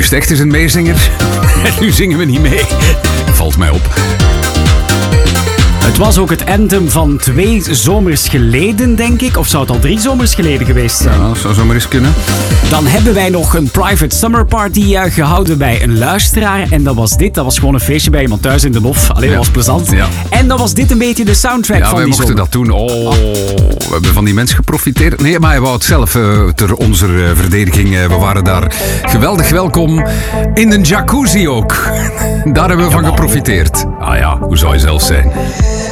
moest echt eens een meezinger. En nu zingen we niet mee. Valt mij op. Het was ook het anthem van 2 zomers geleden, denk ik. Of zou het al 3 zomers geleden geweest zijn? Ja, dat zou zomaar eens kunnen. Dan hebben wij nog een private summer party gehouden bij een luisteraar. En dat was dit. Dat was gewoon een feestje bij iemand thuis in de Nof. Allee, dat was plezant. Ja. En dan was dit een beetje de soundtrack van wij die mochten zomer. dat doen. Oh, we hebben van die mensen geprofiteerd. Nee, maar hij wou het zelf ter onze verdediging. We waren daar geweldig welkom. In een jacuzzi ook. Daar hebben we van geprofiteerd. Ah ja, hoe zou je zelf zijn?